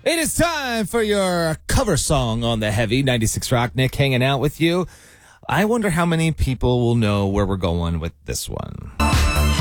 It is time for your cover song on the Heavy 96 Rock. Nick hanging out with you. I wonder how many people will know where we're going with this one.